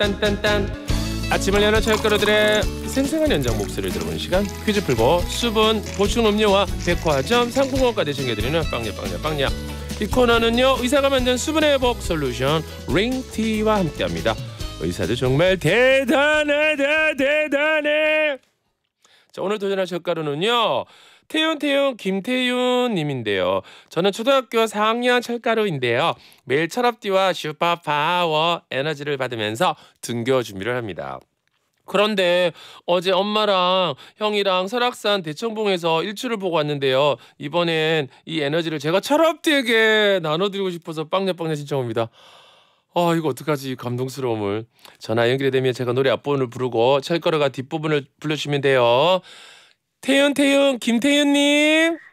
딴딴딴. 아침을 여는 철가루들의 생생한 현장 목소리를 들어보는 시간, 퀴즈 풀고 수분 보충 음료와 백화점 상품권까지 챙겨드리는 빵야. 이 코너는요, 의사가 만든 수분의 회복 솔루션 링티와 함께합니다. 의사도 정말 대단해. 자, 오늘 도전할 철가루는요, 태윤 김태윤 님인데요. 저는 초등학교 4학년 철가루인데요. 매일 철업디와 슈퍼파워 에너지를 받으면서 등교 준비를 합니다. 그런데 어제 엄마랑 형이랑 설악산 대청봉에서 일출을 보고 왔는데요. 이번엔 이 에너지를 제가 철업디에게 나눠드리고 싶어서 빵야 신청합니다. 이거 어떡하지, 감동스러움을. 전화 연결이 되면 제가 노래 앞부분을 부르고 철가루가 뒷부분을 불러주시면 돼요. 태윤 김태윤님.